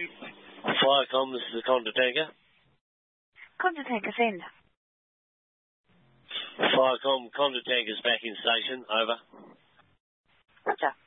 Firecom, this is the Conda Tanker. Conda Tanker, send. Firecom, Conda Tanker's back in station, over. Roger.